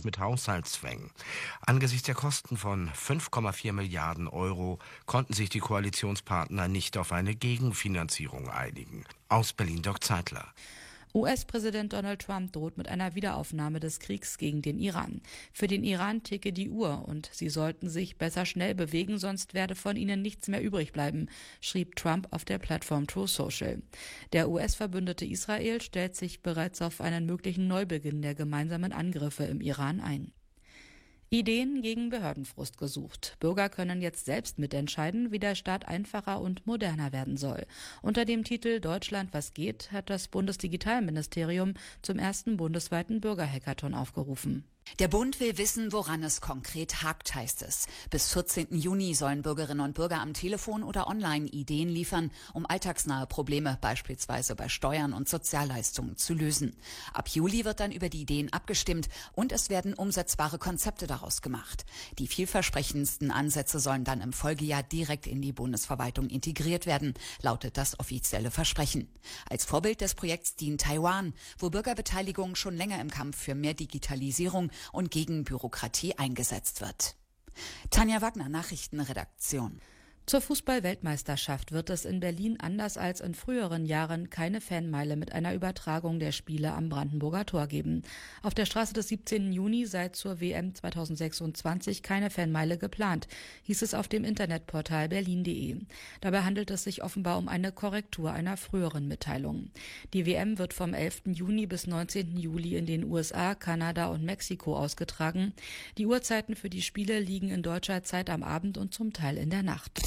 droht mit Haushaltszwängen. Angesichts der Kosten von 5,4 Milliarden Euro konnten sich die Koalitionspartner nicht auf eine Gegenfinanzierung einigen. Aus Berlin Dirk Zeitler. US-Präsident Donald Trump droht mit einer Wiederaufnahme des Kriegs gegen den Iran. Für den Iran ticke die Uhr und sie sollten sich besser schnell bewegen, sonst werde von ihnen nichts mehr übrig bleiben, schrieb Trump auf der Plattform Truth Social. Der US-Verbündete Israel stellt sich bereits auf einen möglichen Neubeginn der gemeinsamen Angriffe im Iran ein. Ideen gegen Behördenfrust gesucht. Bürger können jetzt selbst mitentscheiden, wie der Staat einfacher und moderner werden soll. Unter dem Titel Deutschland, was geht, hat das Bundesdigitalministerium zum ersten bundesweiten Bürgerhackathon aufgerufen. Der Bund will wissen, woran es konkret hakt, heißt es. Bis 14. Juni sollen Bürgerinnen und Bürger am Telefon oder online Ideen liefern, um alltagsnahe Probleme, beispielsweise bei Steuern und Sozialleistungen, zu lösen. Ab Juli wird dann über die Ideen abgestimmt und es werden umsetzbare Konzepte daraus gemacht. Die vielversprechendsten Ansätze sollen dann im Folgejahr direkt in die Bundesverwaltung integriert werden, lautet das offizielle Versprechen. Als Vorbild des Projekts dient Taiwan, wo Bürgerbeteiligung schon länger im Kampf für mehr Digitalisierung und gegen Bürokratie eingesetzt wird. Tanja Wagner, Nachrichtenredaktion. Zur Fußball-Weltmeisterschaft wird es in Berlin anders als in früheren Jahren keine Fanmeile mit einer Übertragung der Spiele am Brandenburger Tor geben. Auf der Straße des 17. Juni sei zur WM 2026 keine Fanmeile geplant, hieß es auf dem Internetportal berlin.de. Dabei handelt es sich offenbar um eine Korrektur einer früheren Mitteilung. Die WM wird vom 11. Juni bis 19. Juli in den USA, Kanada und Mexiko ausgetragen. Die Uhrzeiten für die Spiele liegen in deutscher Zeit am Abend und zum Teil in der Nacht.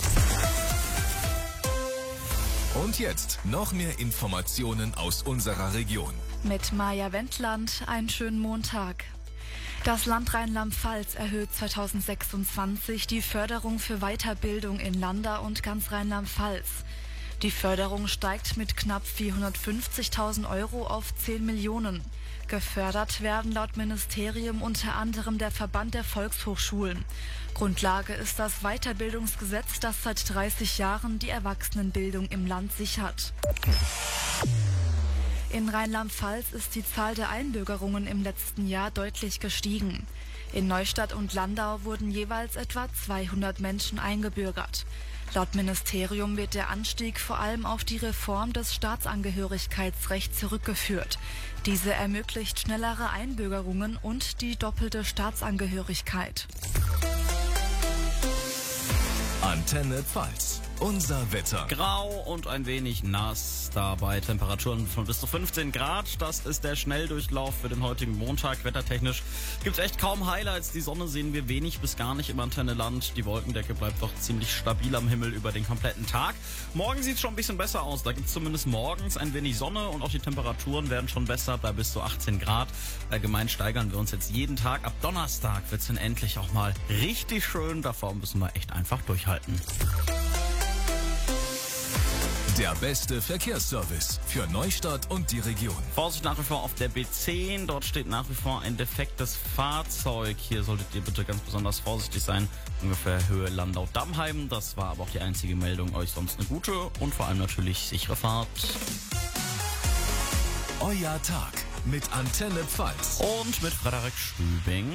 Und jetzt noch mehr Informationen aus unserer Region. Mit Maja Wendland einen schönen Montag. Das Land Rheinland-Pfalz erhöht 2026 die Förderung für Weiterbildung in Landau und ganz Rheinland-Pfalz. Die Förderung steigt mit knapp 450.000 Euro auf 10 Millionen. Gefördert werden laut Ministerium unter anderem der Verband der Volkshochschulen. Grundlage ist das Weiterbildungsgesetz, das seit 30 Jahren die Erwachsenenbildung im Land sichert. In Rheinland-Pfalz ist die Zahl der Einbürgerungen im letzten Jahr deutlich gestiegen. In Neustadt und Landau wurden jeweils etwa 200 Menschen eingebürgert. Laut Ministerium wird der Anstieg vor allem auf die Reform des Staatsangehörigkeitsrechts zurückgeführt. Diese ermöglicht schnellere Einbürgerungen und die doppelte Staatsangehörigkeit. Antenne Pfalz. Unser Wetter. Grau und ein wenig nass, dabei Temperaturen von bis zu 15 Grad. Das ist der Schnelldurchlauf für den heutigen Montag. Wettertechnisch gibt's echt kaum Highlights. Die Sonne sehen wir wenig bis gar nicht im Antenneland. Die Wolkendecke bleibt doch ziemlich stabil am Himmel über den kompletten Tag. Morgen sieht's schon ein bisschen besser aus. Da gibt's zumindest morgens ein wenig Sonne und auch die Temperaturen werden schon besser bei bis zu 18 Grad. Allgemein steigern wir uns jetzt jeden Tag. Ab Donnerstag wird's dann endlich auch mal richtig schön. Davor müssen wir echt einfach durchhalten. Der beste Verkehrsservice für Neustadt und die Region. Vorsicht nach wie vor auf der B10. Dort steht nach wie vor ein defektes Fahrzeug. Hier solltet ihr bitte ganz besonders vorsichtig sein. Ungefähr Höhe Landau-Dammheim. Das war aber auch die einzige Meldung. Euch sonst eine gute und vor allem natürlich sichere Fahrt. Euer Tag mit Antenne Pfalz. Und mit Frederik Stübing.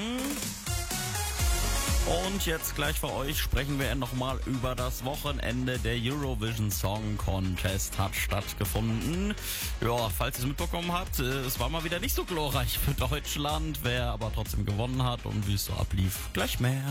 Und jetzt gleich für euch sprechen wir nochmal über das Wochenende. Der Eurovision Song Contest hat stattgefunden. Ja, falls ihr es mitbekommen habt, es war mal wieder nicht so glorreich für Deutschland. Wer aber trotzdem gewonnen hat und wie es so ablief, gleich mehr.